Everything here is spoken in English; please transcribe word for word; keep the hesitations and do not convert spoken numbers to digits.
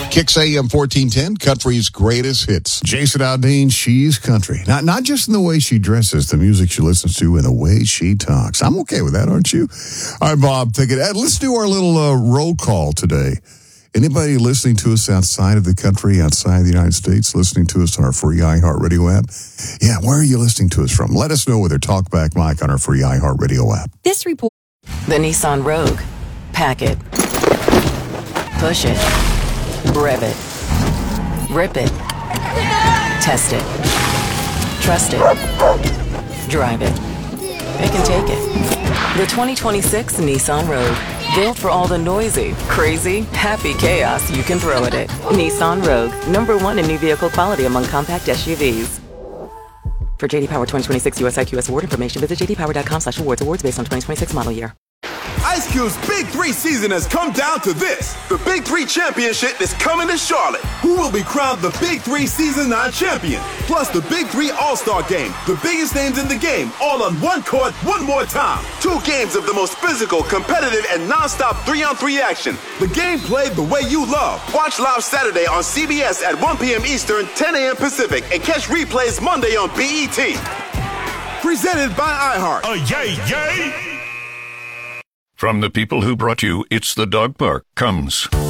Kicks A M fourteen ten, country's greatest hits. Jason Aldean, she's country. Not not just in the way she dresses, the music she listens to, and the way she talks. I'm okay with that, aren't you? All right, Bob, take it. Let's do our little uh, roll call today. Anybody listening to us outside of the country, outside the United States, listening to us on our free iHeartRadio app? Yeah, where are you listening to us from? Let us know with our Talkback mic on our free iHeartRadio app. This report. The Nissan Rogue. Pack it. Push it. Rev it. Rip it. Test it. Trust it. Drive it. It can take it. The twenty twenty-six Nissan Rogue. Built for all the noisy, crazy, happy chaos you can throw at it. Nissan Rogue. Number one in new vehicle quality among compact S U Vs. For J D Power twenty twenty-six U S I Q S award information, visit j d power dot com slash awards. Awards based on twenty twenty-six model year. Ice Cube's Big Three season has come down to this. The Big Three Championship is coming to Charlotte. Who will be crowned the Big Three Season nine champion? Plus the Big Three All-Star Game. The biggest names in the game, all on one court, one more time. Two games of the most physical, competitive, and non-stop three-on-three action. The game played the way you love. Watch live Saturday on C B S at one p.m. Eastern, ten a.m. Pacific, and catch replays Monday on B E T. Presented by iHeart. Oh, yay, yay! From the people who brought you It's the Dog Park comes